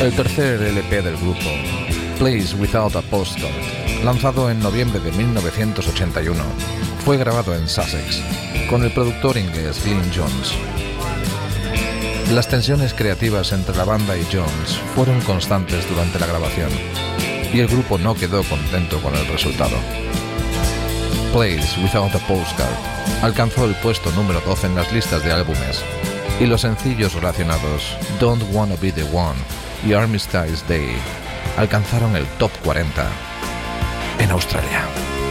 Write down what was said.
El tercer LP del grupo, Place Without a Postcard, lanzado en noviembre de 1981, fue grabado en Sussex, con el productor inglés Glyn Johns. Las tensiones creativas entre la banda y Johns fueron constantes durante la grabación, y el grupo no quedó contento con el resultado. Place Without a Postcard alcanzó el puesto número 12 en las listas de álbumes, y los sencillos relacionados Don't Wanna Be the One y Armistice Day alcanzaron el top 40 en Australia.